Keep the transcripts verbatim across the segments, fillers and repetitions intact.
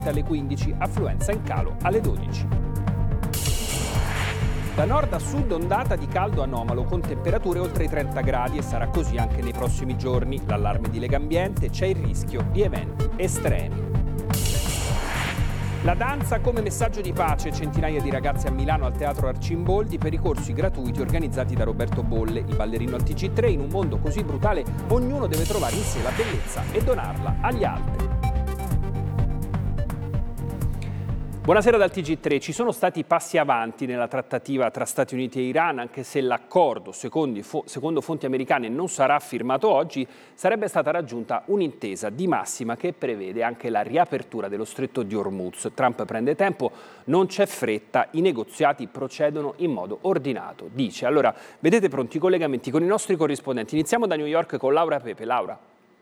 alle quindici, affluenza in calo alle dodici. Da nord a sud ondata di caldo anomalo con temperature oltre i trenta gradi e sarà così anche nei prossimi giorni. L'allarme di Legambiente, c'è il rischio di eventi estremi. La danza come messaggio di pace, centinaia di ragazze a Milano al Teatro Arcimboldi per i corsi gratuiti organizzati da Roberto Bolle, il ballerino al T G tre. In un mondo così brutale ognuno deve trovare in sé la bellezza e donarla agli altri. Buonasera dal T G tre. Ci sono stati passi avanti nella trattativa tra Stati Uniti e Iran, anche se l'accordo, secondo, secondo fonti americane, non sarà firmato oggi. Sarebbe stata raggiunta un'intesa di massima che prevede anche la riapertura dello stretto di Hormuz. Trump prende tempo, non c'è fretta, i negoziati procedono in modo ordinato, dice. Allora, vedete pronti i collegamenti con i nostri corrispondenti. Iniziamo da New York con Laura Pepe. Laura.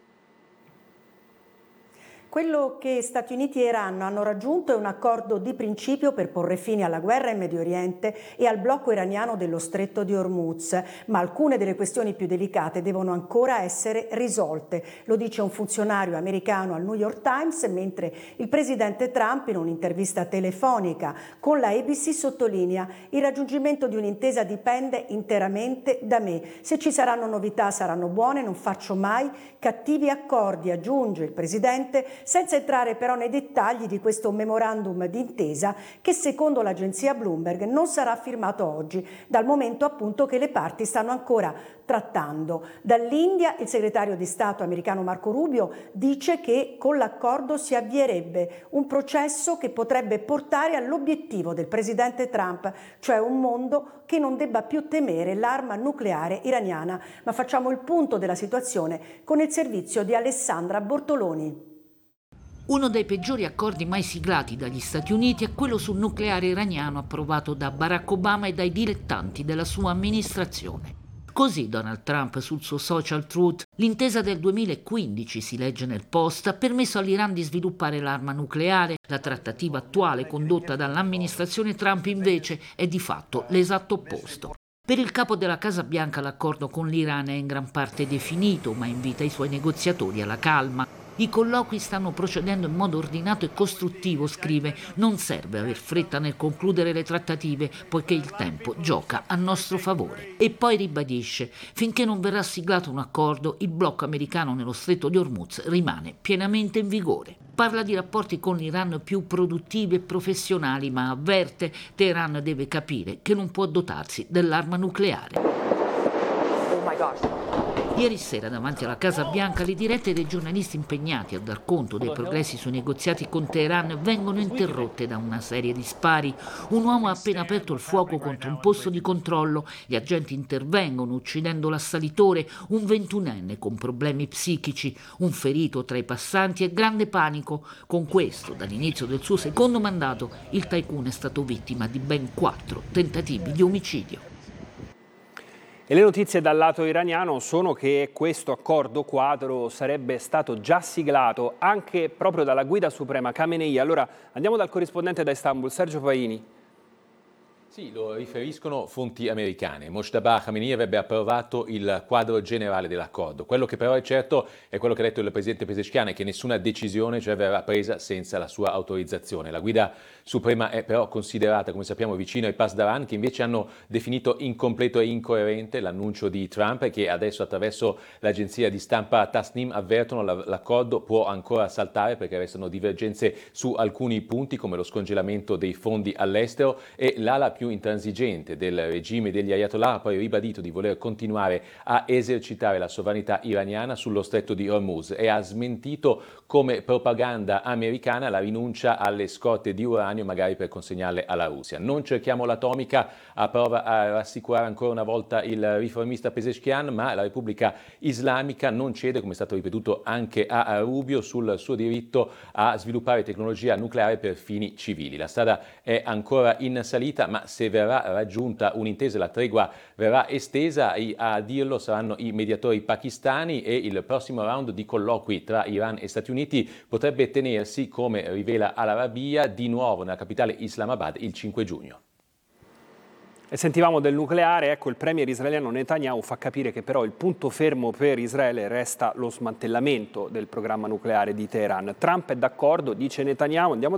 Quello che Stati Uniti e Iran hanno raggiunto è un accordo di principio per porre fine alla guerra in Medio Oriente e al blocco iraniano dello stretto di Hormuz, ma alcune delle questioni più delicate devono ancora essere risolte. Lo dice un funzionario americano al New York Times, mentre il presidente Trump in un'intervista telefonica con la A B C sottolinea: il raggiungimento di un'intesa dipende interamente da me. Se ci saranno novità saranno buone, non faccio mai cattivi accordi, aggiunge il presidente, senza entrare però nei dettagli di questo memorandum d'intesa che secondo l'agenzia Bloomberg non sarà firmato oggi, dal momento appunto che le parti stanno ancora trattando. Dall'India il segretario di Stato americano Marco Rubio dice che con l'accordo si avvierebbe un processo che potrebbe portare all'obiettivo del presidente Trump, cioè un mondo che non debba più temere l'arma nucleare iraniana. Ma facciamo il punto della situazione con il servizio di Alessandra Bortoloni. Uno dei peggiori accordi mai siglati dagli Stati Uniti è quello sul nucleare iraniano approvato da Barack Obama e dai dilettanti della sua amministrazione. Così Donald Trump sul suo social Truth: l'intesa del duemilaquindici, si legge nel post, ha permesso all'Iran di sviluppare l'arma nucleare. La trattativa attuale condotta dall'amministrazione Trump invece è di fatto l'esatto opposto. Per il capo della Casa Bianca l'accordo con l'Iran è in gran parte definito, ma invita i suoi negoziatori alla calma. I colloqui stanno procedendo in modo ordinato e costruttivo, scrive. Non serve aver fretta nel concludere le trattative, poiché il tempo gioca a nostro favore. E poi ribadisce: finché non verrà siglato un accordo, il blocco americano nello stretto di Hormuz rimane pienamente in vigore. Parla di rapporti con l'Iran più produttivi e professionali, ma avverte: Teheran deve capire che non può dotarsi dell'arma nucleare. Oh my gosh. Ieri sera davanti alla Casa Bianca le dirette dei giornalisti impegnati a dar conto dei progressi sui negoziati con Teheran vengono interrotte da una serie di spari. Un uomo ha appena aperto il fuoco contro un posto di controllo, gli agenti intervengono uccidendo l'assalitore, un ventunenne con problemi psichici, un ferito tra i passanti e grande panico. Con questo, dall'inizio del suo secondo mandato, il tycoon è stato vittima di ben quattro tentativi di omicidio. E le notizie dal lato iraniano sono che questo accordo quadro sarebbe stato già siglato anche proprio dalla guida suprema Khamenei. Allora andiamo dal corrispondente da Istanbul, Sergio Paini. Sì, lo riferiscono fonti americane. Mojtaba Khamenei avrebbe approvato il quadro generale dell'accordo. Quello che però è certo è quello che ha detto il presidente Pezeshkian, che nessuna decisione cioè verrà presa senza la sua autorizzazione. La guida suprema è però considerata, come sappiamo, vicino ai Pasdaran, che invece hanno definito incompleto e incoerente l'annuncio di Trump e che adesso attraverso l'agenzia di stampa Tasnim avvertono che l'accordo può ancora saltare perché restano divergenze su alcuni punti come lo scongelamento dei fondi all'estero, e l'ala più intransigente del regime degli Ayatollah ha poi ribadito di voler continuare a esercitare la sovranità iraniana sullo stretto di Hormuz e ha smentito come propaganda americana la rinuncia alle scorte di uranio magari per consegnarle alla Russia. Non cerchiamo l'atomica, a prova a rassicurare ancora una volta il riformista Pezeshkian, ma la Repubblica Islamica non cede, come è stato ripetuto anche a Rubio, sul suo diritto a sviluppare tecnologia nucleare per fini civili. La strada è ancora in salita, ma se verrà raggiunta un'intesa, la tregua verrà estesa. A dirlo saranno i mediatori pakistani e il prossimo round di colloqui tra Iran e Stati Uniti potrebbe tenersi, come rivela Al Arabiya, di nuovo nella capitale Islamabad il cinque giugno. E sentivamo del nucleare, ecco il premier israeliano Netanyahu fa capire che però il punto fermo per Israele resta lo smantellamento del programma nucleare di Teheran. Trump è d'accordo, dice Netanyahu, andiamo